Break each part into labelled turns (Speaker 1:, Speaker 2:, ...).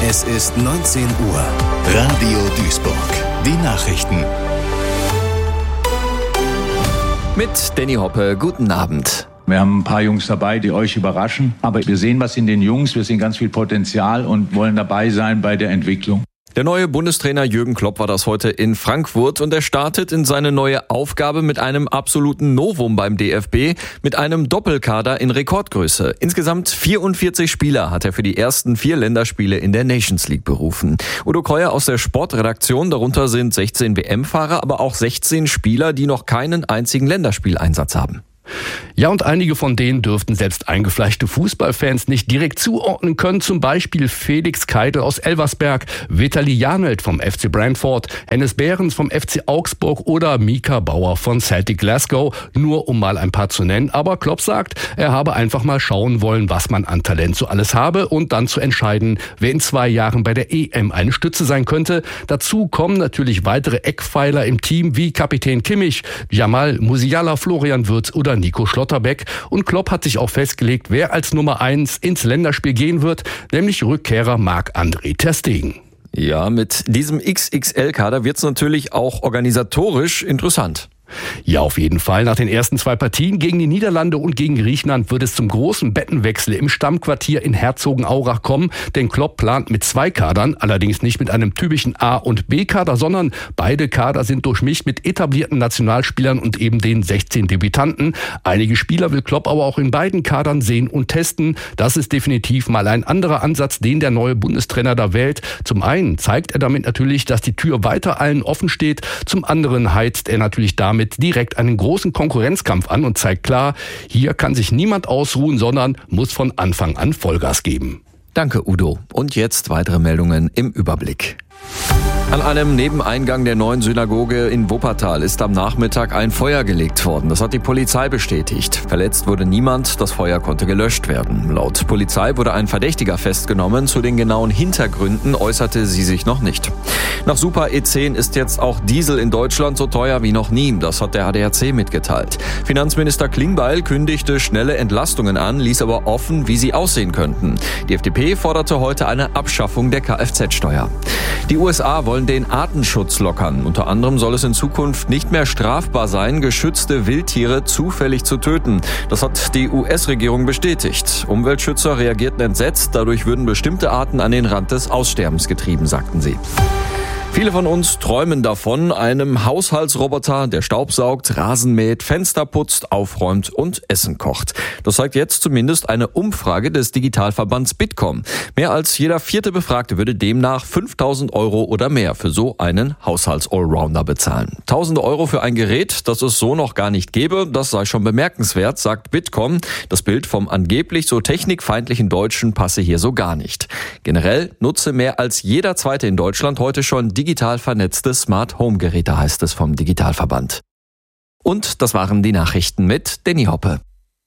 Speaker 1: Es ist 19 Uhr. Radio Duisburg. Die Nachrichten.
Speaker 2: Mit Danny Hoppe, guten Abend.
Speaker 3: Wir haben ein paar Jungs dabei, die euch überraschen. Aber wir sehen was in den Jungs, wir sehen ganz viel Potenzial und wollen dabei sein bei der Entwicklung.
Speaker 2: Der neue Bundestrainer Jürgen Klopp war das heute in Frankfurt und er startet in seine neue Aufgabe mit einem absoluten Novum beim DFB, mit einem Doppelkader in Rekordgröße. Insgesamt 44 Spieler hat er für die ersten 4 Länderspiele in der Nations League berufen. Udo Kreuer aus der Sportredaktion, darunter sind 16 WM-Fahrer, aber auch 16 Spieler, die noch keinen einzigen Länderspieleinsatz haben.
Speaker 4: Ja, und einige von denen dürften selbst eingefleischte Fußballfans nicht direkt zuordnen können. Zum Beispiel Felix Keidel aus Elversberg, Vitali Janelt vom FC Brentford, Hennes Behrens vom FC Augsburg oder Mika Bauer von Celtic Glasgow. Nur um mal ein paar zu nennen. Aber Klopp sagt, er habe einfach mal schauen wollen, was man an Talent so alles habe und dann zu entscheiden, wer in 2 Jahren bei der EM eine Stütze sein könnte. Dazu kommen natürlich weitere Eckpfeiler im Team wie Kapitän Kimmich, Jamal Musiala, Florian Wirtz oder Nico Schlotterbeck. Und Klopp hat sich auch festgelegt, wer als Nummer 1 ins Länderspiel gehen wird, nämlich Rückkehrer Marc-André ter Stegen.
Speaker 2: Ja, mit diesem XXL-Kader wird's natürlich auch organisatorisch interessant.
Speaker 4: Ja, auf jeden Fall. Nach den ersten 2 Partien gegen die Niederlande und gegen Griechenland wird es zum großen Bettenwechsel im Stammquartier in Herzogenaurach kommen. Denn Klopp plant mit 2 Kadern, allerdings nicht mit einem typischen A- und B-Kader, sondern beide Kader sind durchmischt mit etablierten Nationalspielern und eben den 16 Debütanten. Einige Spieler will Klopp aber auch in beiden Kadern sehen und testen. Das ist definitiv mal ein anderer Ansatz, den der neue Bundestrainer da wählt. Zum einen zeigt er damit natürlich, dass die Tür weiter allen offen steht. Zum anderen heizt er natürlich damit direkt einen großen Konkurrenzkampf an und zeigt klar, hier kann sich niemand ausruhen, sondern muss von Anfang an Vollgas geben.
Speaker 2: Danke, Udo. Und jetzt weitere Meldungen im Überblick. An einem Nebeneingang der neuen Synagoge in Wuppertal ist am Nachmittag ein Feuer gelegt worden. Das hat die Polizei bestätigt. Verletzt wurde niemand, das Feuer konnte gelöscht werden. Laut Polizei wurde ein Verdächtiger festgenommen. Zu den genauen Hintergründen äußerte sie sich noch nicht. Nach Super E10 ist jetzt auch Diesel in Deutschland so teuer wie noch nie. Das hat der ADAC mitgeteilt. Finanzminister Klingbeil kündigte schnelle Entlastungen an, ließ aber offen, wie sie aussehen könnten. Die FDP forderte heute eine Abschaffung der Kfz-Steuer. Die USA wollen den Artenschutz lockern. Unter anderem soll es in Zukunft nicht mehr strafbar sein, geschützte Wildtiere zufällig zu töten. Das hat die US-Regierung bestätigt. Umweltschützer reagierten entsetzt. Dadurch würden bestimmte Arten an den Rand des Aussterbens getrieben, sagten sie. Viele von uns träumen davon, einem Haushaltsroboter, der staubsaugt, Rasen mäht, Fenster putzt, aufräumt und Essen kocht. Das zeigt jetzt zumindest eine Umfrage des Digitalverbands Bitkom. Mehr als jeder 4. Befragte würde demnach 5.000 € oder mehr für so einen Haushalts-Allrounder bezahlen. 1.000 € für ein Gerät, das es so noch gar nicht gäbe, das sei schon bemerkenswert, sagt Bitkom. Das Bild vom angeblich so technikfeindlichen Deutschen passe hier so gar nicht. Generell nutze mehr als jeder Zweite in Deutschland heute schon digital vernetzte Smart-Home-Geräte, heißt es vom Digitalverband. Und das waren die Nachrichten mit Danny Hoppe.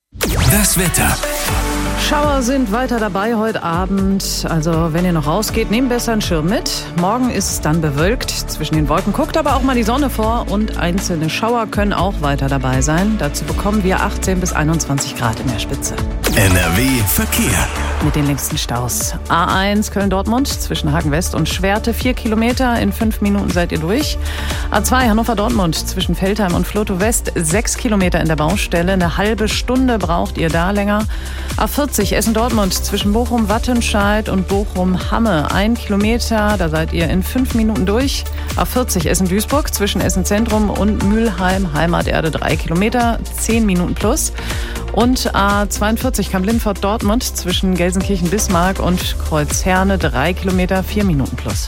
Speaker 1: Das Wetter.
Speaker 5: Schauer sind weiter dabei heute Abend. Also wenn ihr noch rausgeht, nehmt besser einen Schirm mit. Morgen ist es dann bewölkt. Zwischen den Wolken guckt aber auch mal die Sonne vor. Und einzelne Schauer können auch weiter dabei sein. Dazu bekommen wir 18 bis 21 Grad in der Spitze.
Speaker 1: NRW Verkehr.
Speaker 5: Mit den längsten Staus. A1 Köln-Dortmund zwischen Hagen-West und Schwerte 4 Kilometer. In 5 Minuten seid ihr durch. A2 Hannover-Dortmund zwischen Veltheim und Flotow-West 6 Kilometer in der Baustelle. Eine halbe Stunde braucht ihr da länger. A40 Essen-Dortmund zwischen Bochum-Wattenscheid und Bochum-Hamme 1 Kilometer. Da seid ihr in 5 Minuten durch. A40 Essen-Duisburg zwischen Essen-Zentrum und Mülheim Heimaterde 3 Kilometer 10 Minuten plus. Und A42 Kamp-Lindfort-Dortmund zwischen Gelsenkirchen-Bismarck und Kreuzherne 3 Kilometer 4 Minuten plus.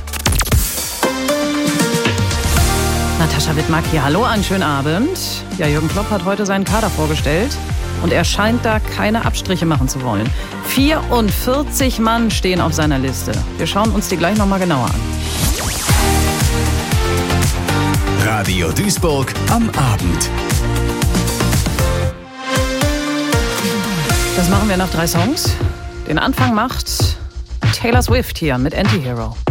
Speaker 5: Natascha Wittmark hier. Hallo, einen schönen Abend. Ja, Jürgen Klopp hat heute seinen Kader vorgestellt. Und er scheint da keine Abstriche machen zu wollen. 44 Mann stehen auf seiner Liste. Wir schauen uns die gleich nochmal genauer an.
Speaker 1: Radio Duisburg am Abend.
Speaker 5: Das machen wir nach 3 Songs. Den Anfang macht Taylor Swift hier mit Anti-Hero.